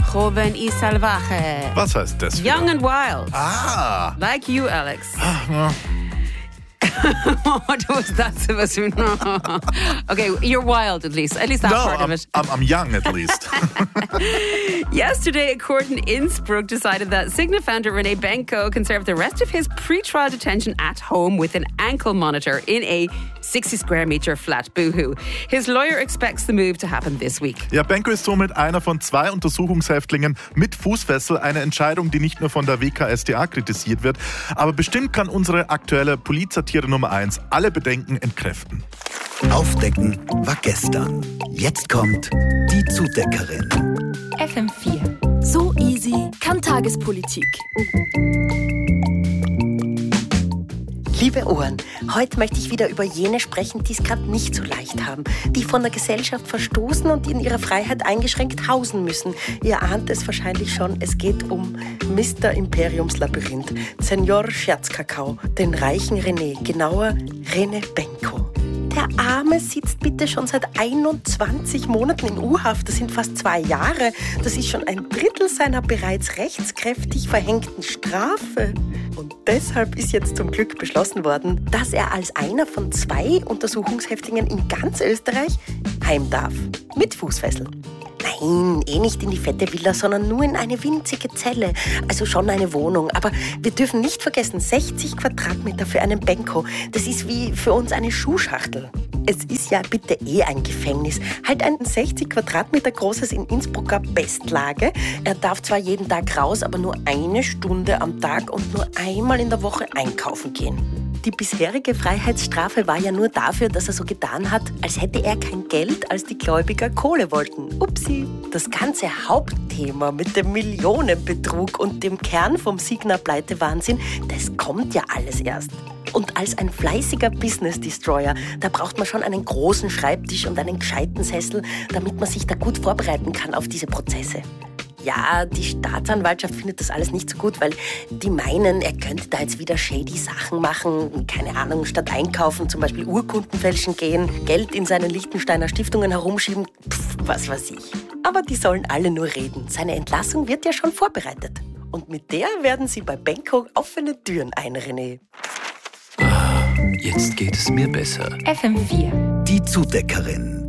Joven y salvaje. Was heißt das? Young and wild. Ah. Like you, Alex. Ja. What was that supposed to be? Okay, you're wild at least. At least that part of it. I'm young at least. Yesterday, a court in Innsbruck decided that Signa founder Rene Benko can serve the rest of his pre-trial detention at home with an ankle monitor in a 60 square meter flat. Boohoo. His lawyer expects the move to happen this week. Ja, Benko ist somit einer von 2 Untersuchungshäftlingen mit Fußfessel. Eine Entscheidung, die nicht nur von der WKStA kritisiert wird. Aber bestimmt kann unsere aktuelle Polizsatire Nummer 1 alle Bedenken entkräften. Aufdecken war gestern. Jetzt kommt die Zudeckerin. FM4. So easy kann Tagespolitik. Liebe Ohren, heute möchte ich wieder über jene sprechen, die es gerade nicht so leicht haben, die von der Gesellschaft verstoßen und in ihrer Freiheit eingeschränkt hausen müssen. Ihr ahnt es wahrscheinlich schon, es geht um Mr. Imperiumslabyrinth, Senor Scherzkakao, den reichen René, genauer Rene Benko. Der Arme sitzt bitte schon seit 21 Monaten in U-Haft. Das sind fast 2 Jahre. Das ist schon ein Drittel seiner bereits rechtskräftig verhängten Strafe. Und deshalb ist jetzt zum Glück beschlossen worden, dass er als einer von 2 Untersuchungshäftlingen in ganz Österreich heim darf. Mit Fußfessel. Nein, nicht in die fette Villa, sondern nur in eine winzige Zelle. Also schon eine Wohnung. Aber wir dürfen nicht vergessen, 60 Quadratmeter für einen Benko. Das ist wie für uns eine Schuhschachtel. Es ist ja bitte ein Gefängnis. Halt ein 60 Quadratmeter großes in Innsbrucker Bestlage. Er darf zwar jeden Tag raus, aber nur 1 Stunde am Tag und nur einmal in der Woche einkaufen gehen. Die bisherige Freiheitsstrafe war ja nur dafür, dass er so getan hat, als hätte er kein Geld, als die Gläubiger Kohle wollten. Upsi. Das ganze Hauptthema mit dem Millionenbetrug und dem Kern vom Signa-Pleite-Wahnsinn, das kommt ja alles erst. Und als ein fleißiger Business-Destroyer, da braucht man schon einen großen Schreibtisch und einen gescheiten Sessel, damit man sich da gut vorbereiten kann auf diese Prozesse. Ja, die Staatsanwaltschaft findet das alles nicht so gut, weil die meinen, er könnte da jetzt wieder shady Sachen machen. Keine Ahnung, statt einkaufen zum Beispiel Urkunden fälschen gehen, Geld in seinen Liechtensteiner Stiftungen herumschieben, was weiß ich. Aber die sollen alle nur reden. Seine Entlassung wird ja schon vorbereitet. Und mit der werden sie bei Benko offene Türen einrennen. Jetzt geht es mir besser. FM4. Die Zudeckerin.